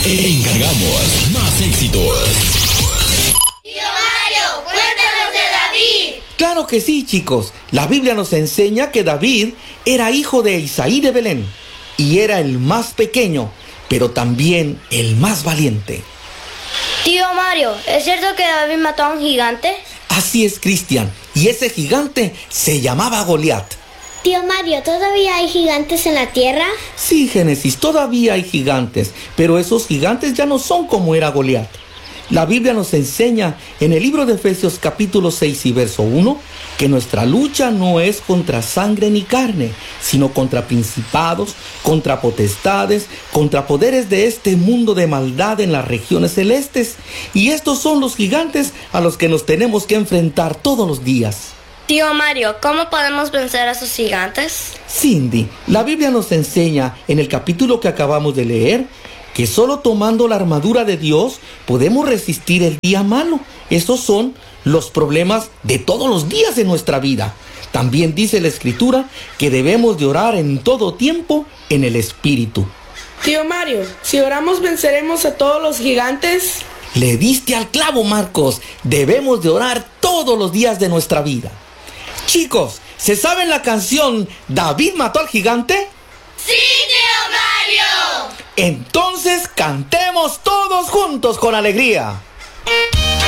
encargamos más éxitos. Tío Mario, cuéntanos de David. Claro que sí, chicos. La Biblia nos enseña que David era hijo de Isaí de Belén y era el más pequeño, pero también el más valiente. Tío Mario, ¿es cierto que David mató a un gigante? Así es, Cristian, y ese gigante se llamaba Goliat. Tío Mario, ¿todavía hay gigantes en la tierra? Sí, Génesis, todavía hay gigantes, pero esos gigantes ya no son como era Goliat. La Biblia nos enseña en el libro de Efesios capítulo 6 y verso 1 que nuestra lucha no es contra sangre ni carne, sino contra principados, contra potestades, contra poderes de este mundo de maldad en las regiones celestes. Y estos son los gigantes a los que nos tenemos que enfrentar todos los días. Tío Mario, ¿cómo podemos vencer a esos gigantes? Cindy, la Biblia nos enseña en el capítulo que acabamos de leer que solo tomando la armadura de Dios podemos resistir el día malo. Esos son los problemas de todos los días de nuestra vida. También dice la Escritura que debemos de orar en todo tiempo en el Espíritu. Tío Mario, si oramos venceremos a todos los gigantes. Le diste al clavo, Marcos. Debemos de orar todos los días de nuestra vida. Chicos, ¿se saben la canción David mató al gigante? ¡Sí, tío Mario! Entonces cantemos todos juntos con alegría.